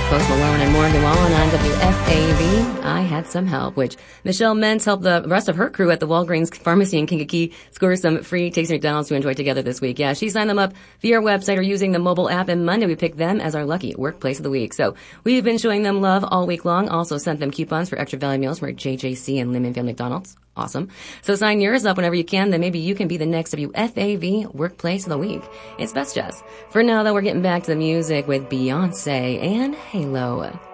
Post Malone and Morgan Wallen on WFAV. I Had Some Help, which Michelle Mentz helped the rest of her crew at the Walgreens Pharmacy in Kankakee score some free Tasty McDonald's to enjoy together this week. Yeah, she signed them up via our website or using the mobile app, and Monday we picked them as our lucky workplace of the week. So we've been showing them love all week long. Also sent them coupons for extra value meals from JJC and Lemon Family McDonald's. Awesome. So sign yours up whenever you can, then maybe you can be the next WFAV Workplace of the Week. It's Best Jess. For now, though, we're getting back to the music with Beyonce and Halo.